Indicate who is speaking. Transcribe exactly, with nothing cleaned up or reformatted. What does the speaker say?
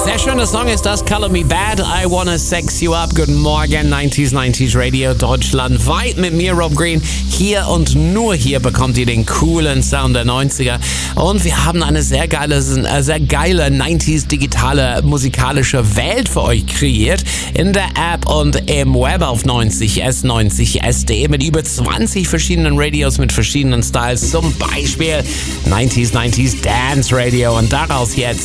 Speaker 1: Sehr schöner Song ist das, Color Me Bad, I Wanna Sex You Up. Guten Morgen, neunzig neunzig Radio deutschlandweit mit mir, Rob Green. Hier und nur hier bekommt ihr den coolen Sound der neunziger. Und wir haben eine sehr geile, sehr geile neunziger digitale musikalische Welt für euch kreiert. In der App und im Web auf neunzig S, neunzig S Punkt de mit über zwanzig verschiedenen Radios mit verschiedenen Styles. Zum Beispiel neunzig neunzig Dance Radio. Und daraus jetzt